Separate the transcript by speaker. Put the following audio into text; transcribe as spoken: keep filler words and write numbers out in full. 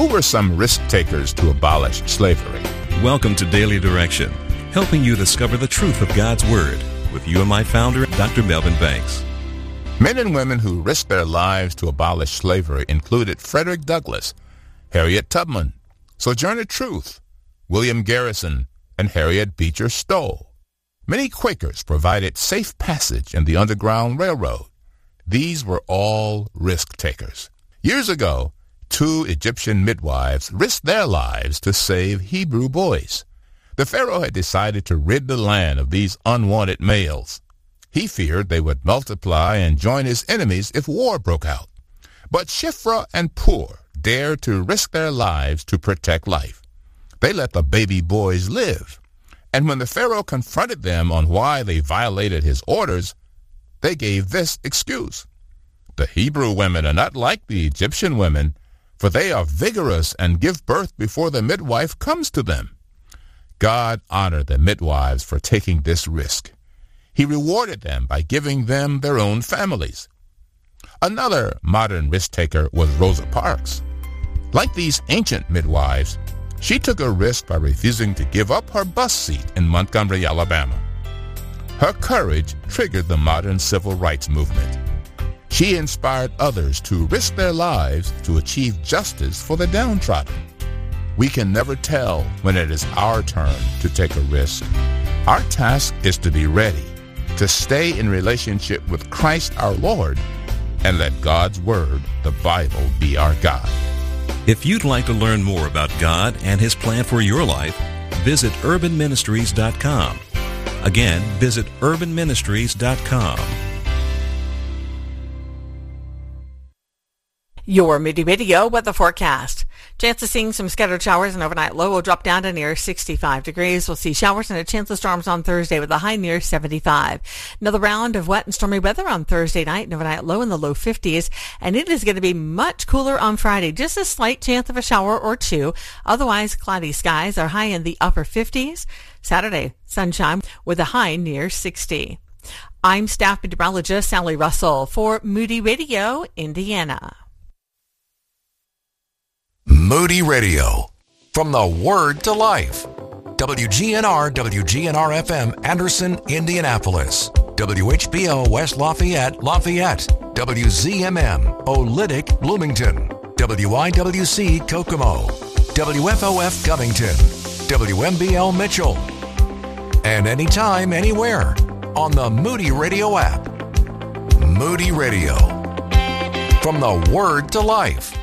Speaker 1: Who were some risk takers to abolish slavery?
Speaker 2: Welcome to Daily Direction, helping you discover the truth of God's Word with U M I founder, Doctor Melvin Banks.
Speaker 1: Men and women who risked their lives to abolish slavery included Frederick Douglass, Harriet Tubman, Sojourner Truth, William Garrison, and Harriet Beecher Stowe. Many Quakers provided safe passage in the Underground Railroad. These were all risk takers. Years ago, two Egyptian midwives risked their lives to save Hebrew boys. The Pharaoh had decided to rid the land of these unwanted males. He feared they would multiply and join his enemies if war broke out. But Shiphrah and Puah dared to risk their lives to protect life. They let the baby boys live. And when the Pharaoh confronted them on why they violated his orders, they gave this excuse. The Hebrew women are not like the Egyptian women, for they are vigorous and give birth before the midwife comes to them. God honored the midwives for taking this risk. He rewarded them by giving them their own families. Another modern risk-taker was Rosa Parks. Like these ancient midwives, she took a risk by refusing to give up her bus seat in Montgomery, Alabama. Her courage triggered the modern civil rights movement. She inspired others to risk their lives to achieve justice for the downtrodden. We can never tell when it is our turn to take a risk. Our task is to be ready, to stay in relationship with Christ our Lord, and let God's Word, the Bible, be our guide.
Speaker 2: If you'd like to learn more about God and His plan for your life, visit urban ministries dot com. Again, visit urban ministries dot com.
Speaker 3: Your Moody Radio weather forecast. Chance of seeing some scattered showers, and overnight low will drop down to near sixty-five degrees. We'll see showers and a chance of storms on Thursday with a high near seventy-five. Another round of wet and stormy weather on Thursday night, and overnight low in the low fifties. And it is going to be much cooler on Friday. Just a slight chance of a shower or two. Otherwise, cloudy skies are high in the upper fifties. Saturday, sunshine with a high near sixty. I'm staff meteorologist Sally Russell for Moody Radio, Indiana.
Speaker 4: Moody Radio, from the Word to Life. W G N R, W G N R F M, Anderson, Indianapolis. W H B O, West Lafayette, Lafayette. W Z M M, Olytic, Bloomington. W I W C, Kokomo. W F O F, Covington. W M B L, Mitchell. And anytime, anywhere, on the Moody Radio app. Moody Radio, from the Word to Life.